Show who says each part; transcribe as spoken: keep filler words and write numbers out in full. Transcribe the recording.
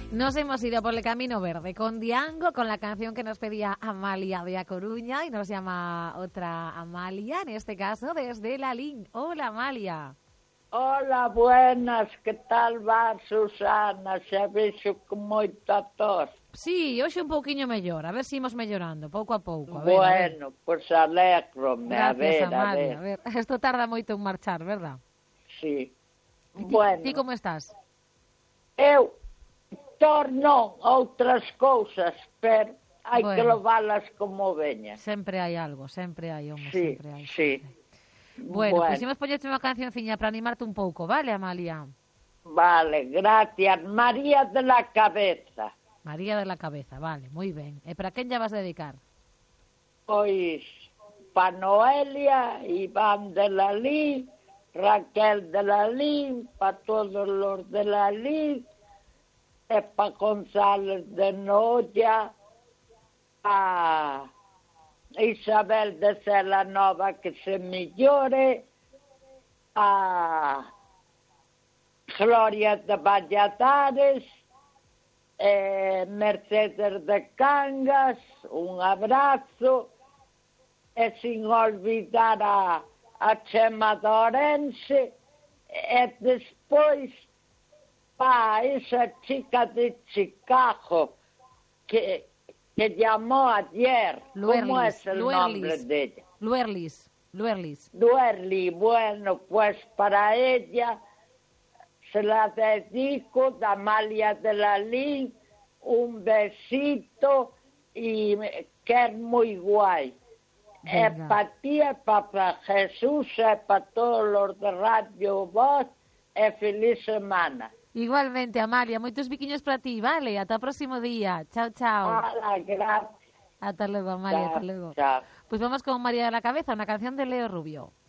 Speaker 1: Nos hemos ido por el camino verde con Diango, con la canción que nos pedía Amalia de A Coruña, y nos llama otra Amalia, en este caso desde Lalín. Hola, Amalia.
Speaker 2: Hola, buenas, que tal va, Susana? Xa vexo con moita tos.
Speaker 1: Sí, hoxe un pouquiño mellor, a ver se imos mellorando, pouco a pouco. A ver,
Speaker 2: bueno,
Speaker 1: a ver.
Speaker 2: Pois pues alégrome, a ver,
Speaker 1: Amalia,
Speaker 2: a ver.
Speaker 1: a ver. Isto tarda moito en marchar, verdad?
Speaker 2: Sí.
Speaker 1: Ti,
Speaker 2: Bueno.
Speaker 1: Ti como estás?
Speaker 2: Eu torno outras cousas, pero hai
Speaker 1: bueno.
Speaker 2: que levalas como veñan.
Speaker 1: Sempre hai algo, sempre hai, hombre,
Speaker 2: sí,
Speaker 1: sempre hai.
Speaker 2: Sí,
Speaker 1: sempre. Bueno,
Speaker 2: bueno,
Speaker 1: pois pues imos poñerte unha cancionciña para animarte un pouco, vale, Amalia?
Speaker 2: Vale, gracias. María de la Cabeza.
Speaker 1: María de la Cabeza, vale, moi ben. E para quen lla vas dedicar?
Speaker 2: Pois, pa Noelia, Iván de Lalín, Raquel de Lalín, pa todos los de Lalín, e pa González de Noia, a Isabel de Cela Nova, que se millore, a Gloria de Valladares, eh, Mercedes de Cangas, un abrazo, e sin olvidar a, a Chema de Orense, e despois pa esa chica de Chicago que, que llamó ayer.
Speaker 1: Luerlis,
Speaker 2: ¿Cómo es el
Speaker 1: Luerlis,
Speaker 2: nombre de ella?
Speaker 1: Luerlis, Luerlis.
Speaker 2: Luerli, bueno, pues para ella se la dedico, de Amalia de Lalín, un besito y que es muy guay. Es para ti, es para Jesús, es para todos los de Radio Voz, e feliz semana.
Speaker 1: Igualmente, Amalia, moitos biquiños para ti, vale? Ata o próximo día. Chao, chao.
Speaker 2: Hola, gracias.
Speaker 1: Ata luego, Amalia,
Speaker 2: Chao,
Speaker 1: ata luego.
Speaker 2: chao.
Speaker 1: Pues vamos con María de la Cabeza, una canción de Leo Rubio.